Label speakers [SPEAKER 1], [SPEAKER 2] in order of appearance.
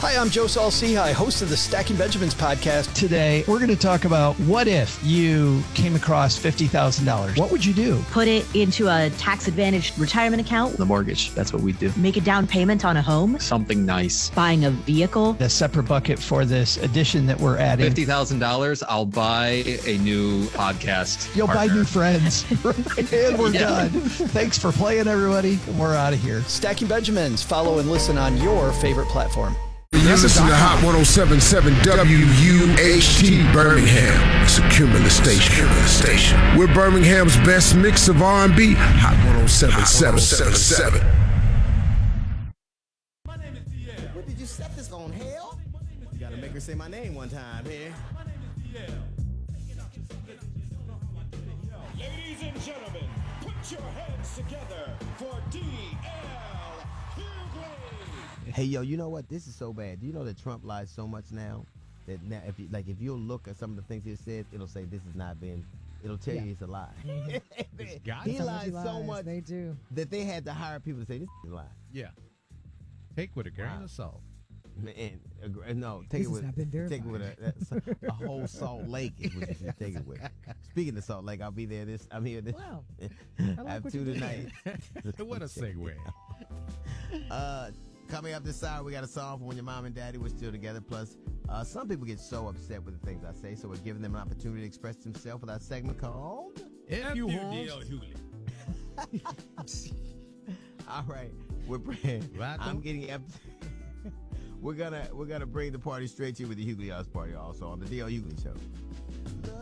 [SPEAKER 1] Hi, I'm Joe Saul-Sehy, host of the Stacking Benjamins podcast.
[SPEAKER 2] Today, we're going to talk about what if you came across $50,000? What would you do?
[SPEAKER 3] Put it into a tax-advantaged retirement account.
[SPEAKER 4] The mortgage, that's what we do.
[SPEAKER 3] Make a down payment on a home.
[SPEAKER 4] Something nice.
[SPEAKER 3] Buying a vehicle.
[SPEAKER 2] A separate bucket for this addition that we're adding.
[SPEAKER 4] $50,000, I'll buy a new podcast.
[SPEAKER 2] You'll
[SPEAKER 4] partner.
[SPEAKER 2] buy new friends. And we're done. Thanks for playing, everybody. We're out of here.
[SPEAKER 1] Stacking Benjamins. Follow and listen on your favorite platform.
[SPEAKER 5] You listen to Hot 107.7 WUHT Birmingham. It's a Cumulus station. We're Birmingham's best mix of R&B. Hot 107.7.
[SPEAKER 6] My name is DL.
[SPEAKER 7] What did you set this on, hell? You gotta make her say my name one time here.
[SPEAKER 6] My name is DL. Ladies and gentlemen, put your hands together for DL Hughley.
[SPEAKER 7] Hey, yo, you know what? This is so bad. Do you know that Trump lies so much now that now if you'll look at some of the things he said, it'll say this has not been. It'll tell you it's a lie. He lies so much
[SPEAKER 8] They do.
[SPEAKER 7] that they had to hire people to say this is a lie.
[SPEAKER 9] Yeah. Take with a grain of salt.
[SPEAKER 7] Man, no, take
[SPEAKER 8] This
[SPEAKER 7] it with
[SPEAKER 8] has not been
[SPEAKER 7] take it with a whole Salt Lake is what you should take it with. Speaking of Salt Lake, I'll be there. I'm here.
[SPEAKER 8] Wow.
[SPEAKER 7] I have two tonight.
[SPEAKER 9] What a segue.
[SPEAKER 7] Coming up this side, we got a song for when your mom and daddy were still together. Plus, some people get so upset with the things I say, so we're giving them an opportunity to express themselves with our segment called
[SPEAKER 9] If you
[SPEAKER 6] DL
[SPEAKER 9] host,
[SPEAKER 6] Hughley.
[SPEAKER 7] All right, we're praying.
[SPEAKER 9] Vato.
[SPEAKER 7] I'm getting up. We're gonna bring the party straight to you with the Hughley House Party also on the DL Hughley Show.